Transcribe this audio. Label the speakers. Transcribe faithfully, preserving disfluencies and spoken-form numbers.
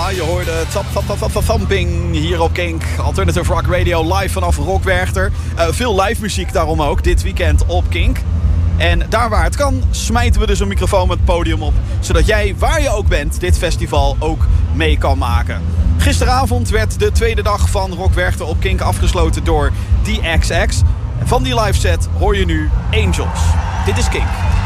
Speaker 1: Ja, je hoorde tap, tap, tap, tap, tap, thumping hier op Kink. Alternative Rock Radio live vanaf Rockwerchter. Uh, veel live muziek daarom ook dit weekend op Kink. En daar waar het kan, smijten we dus een microfoon met het podium op. Zodat jij, waar je ook bent, dit festival ook mee kan maken. Gisteravond werd de tweede dag van Rockwerchter op Kink afgesloten door D X X. Van die live set hoor je nu Angels. Dit is Kink.